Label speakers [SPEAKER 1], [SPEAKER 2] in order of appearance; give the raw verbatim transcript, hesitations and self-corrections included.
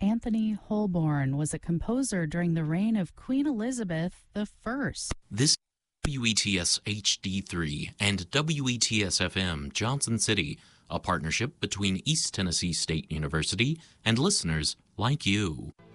[SPEAKER 1] Anthony Holborn was a composer during the reign of Queen Elizabeth the First.
[SPEAKER 2] This W E T S H D three and W E T S F M Johnson City, a partnership between East Tennessee State University and listeners like you.